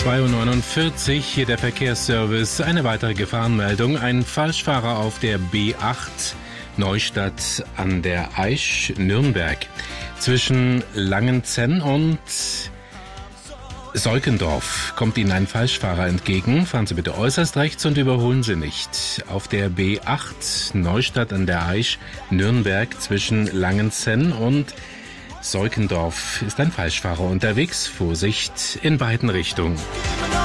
2:49 Uhr, hier der Verkehrsservice. Eine weitere Gefahrenmeldung. Ein Falschfahrer auf der B8 Neustadt an der Aisch, Nürnberg. Zwischen Langenzenn und Seukendorf kommt Ihnen ein Falschfahrer entgegen. Fahren Sie bitte äußerst rechts und überholen Sie nicht. Auf der B8 Neustadt an der Aisch, Nürnberg, zwischen Langenzenn und Seukendorf ist ein Falschfahrer unterwegs. Vorsicht in beiden Richtungen.